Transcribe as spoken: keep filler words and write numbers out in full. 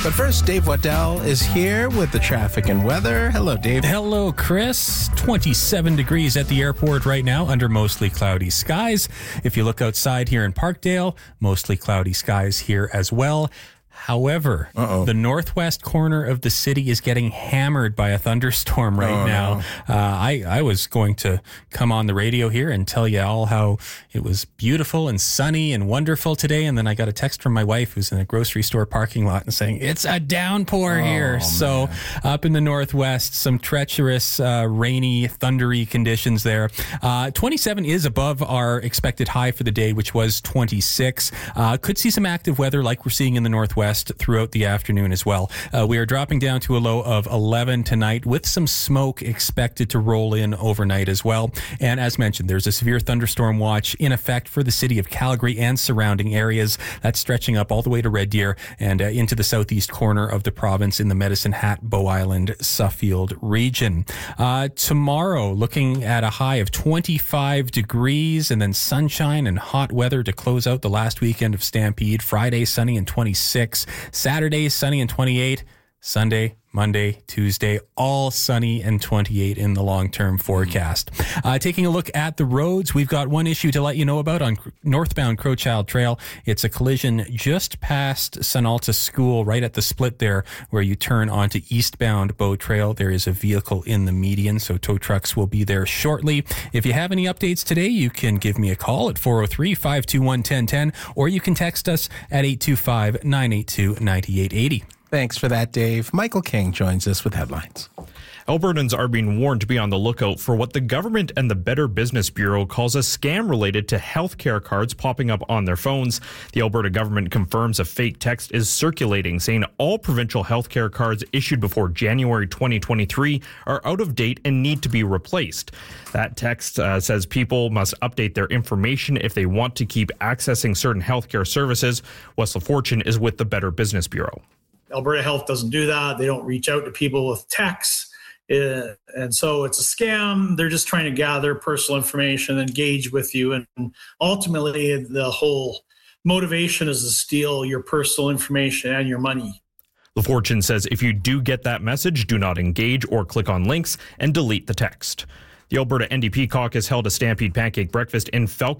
But first, Dave Waddell is here with the traffic and weather. Hello, Dave. Hello, Chris. twenty-seven degrees at the airport right now under mostly cloudy skies. If you look outside here in Parkdale, mostly cloudy skies here as well. However, Uh-oh. the northwest corner of the city is getting hammered by a thunderstorm right oh, now. No. Uh, I, I was going to come on the radio here and tell you all how it was beautiful and sunny and wonderful today. And then I got a text from my wife who's in a grocery store parking lot and saying, it's a downpour oh, here. Man. So up in the northwest, some treacherous, uh, rainy, thundery conditions there. Uh, twenty-seven is above our expected high for the day, which was twenty-six. Uh, could see some active weather like we're seeing in the northwest throughout the afternoon as well. Uh, we are dropping down to a low of eleven tonight with some smoke expected to roll in overnight as well. And as mentioned, there's a severe thunderstorm watch in effect for the city of Calgary and surrounding areas. That's stretching up all the way to Red Deer and uh, into the southeast corner of the province in the Medicine Hat, Bow Island, Suffield region. Uh, tomorrow, looking at a high of twenty-five degrees and then sunshine and hot weather to close out the last weekend of Stampede. Friday, sunny and twenty-six. Saturday, sunny and twenty-eight. Sunday, Monday, Tuesday, all sunny and twenty-eight in the long-term forecast. Uh, taking a look at the roads, we've got one issue to let you know about on northbound Crowchild Trail. It's a collision just past Sun Alta School, right at the split there where you turn onto eastbound Bow Trail. There is a vehicle in the median, so tow trucks will be there shortly. If you have any updates today, you can give me a call at four oh three, five two one, one oh one oh, or you can text us at eight two five, nine eight two, nine eight eight oh. Thanks for that, Dave. Michael King joins us with headlines. Albertans are being warned to be on the lookout for what the government and the Better Business Bureau calls a scam related to healthcare cards popping up on their phones. The Alberta government confirms a fake text is circulating saying all provincial healthcare cards issued before January twenty twenty-three are out of date and need to be replaced. That text uh, says people must update their information if they want to keep accessing certain healthcare services. Wessel Fortune is with the Better Business Bureau. Alberta Health doesn't do that. They don't reach out to people with texts. Uh, and so it's a scam. They're just trying to gather personal information, engage with you. And ultimately, the whole motivation is to steal your personal information and your money. LaFortune says if you do get that message, do not engage or click on links and delete the text. The Alberta N D P caucus held a Stampede Pancake Breakfast in Falcon